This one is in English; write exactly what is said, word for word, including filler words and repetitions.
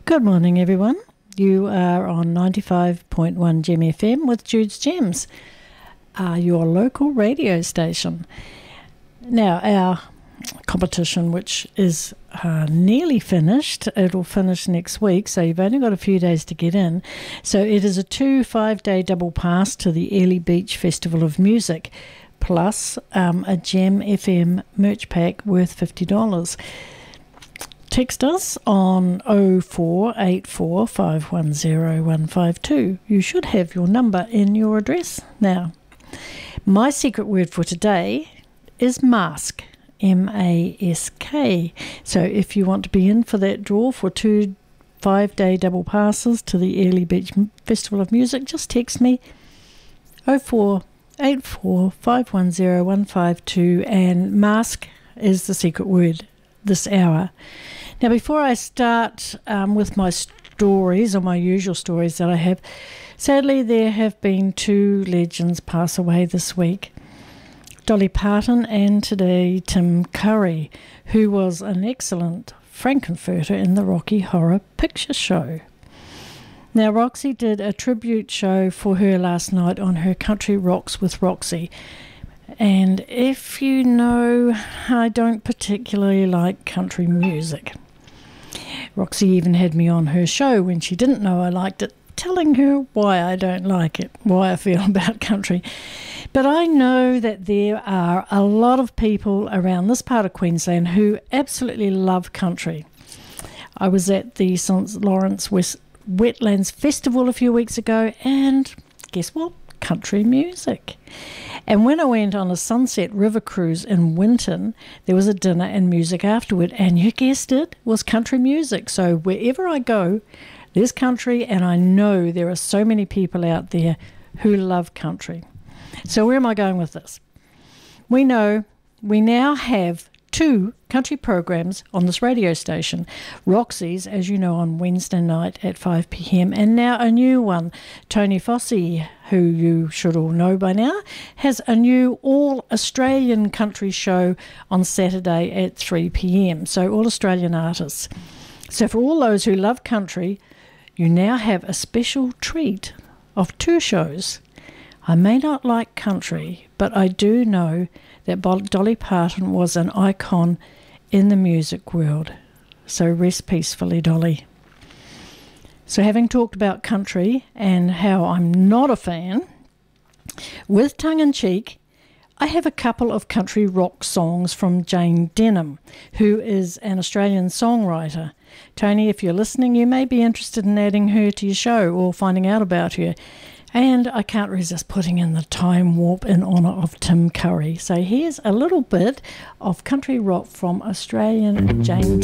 Good morning, everyone. You are on ninety-five point one Gem F M with Jude's Gems, uh, your local radio station. Now, our competition, which is uh, nearly finished, it'll finish next week, so you've only got a few days to get in. So it is a two five-day double pass to the Airlie Beach Festival of Music, plus um, a Gem F M merch pack worth fifty dollars. Text us on oh four eight four, five one oh, one five two. You should have your number in your address now. My secret word for today is mask, M A S K. So if you want to be in for that draw for two five-day double passes to the Airlie Beach Festival of Music, just text me oh four eight four, five one oh, one five two, and mask is the secret word this hour. Now, before I start um, with my stories, or my usual stories that I have, sadly there have been two legends pass away this week. Dolly Parton and today Tim Curry, who was an excellent Frankenfurter in the Rocky Horror Picture Show. Now, Roxy did a tribute show for her last night on her Country Rocks with Roxy. And if you know, I don't particularly like country music. Roxy even had me on her show when she didn't know I liked it, telling her why I don't like it, why I feel about country. But I know that there are a lot of people around this part of Queensland who absolutely love country. I was at the Saint Lawrence West Wetlands Festival a few weeks ago, and guess what? Country music. And when I went on a Sunset River cruise in Winton, there was a dinner and music afterward, and you guessed it, was country music. So wherever I go, there's country, and I know there are so many people out there who love country. So where am I going with this? We know we now have two country programs on this radio station. Roxy's, as you know, on Wednesday night at five p.m, and now a new one. Tony Fossey, who you should all know by now, has a new all-Australian country show on Saturday at three p.m, so all Australian artists. So for all those who love country, you now have a special treat of two shows. I may not like country, but I do know that Dolly Parton was an icon in the music world. So rest peacefully, Dolly. So having talked about country and how I'm not a fan, with tongue-in-cheek, I have a couple of country rock songs from Jane Denham, who is an Australian songwriter. Tony, if you're listening, you may be interested in adding her to your show or finding out about her. And I can't resist putting in the time warp in honour of Tim Curry. So here's a little bit of country rock from Australian Jane Denham.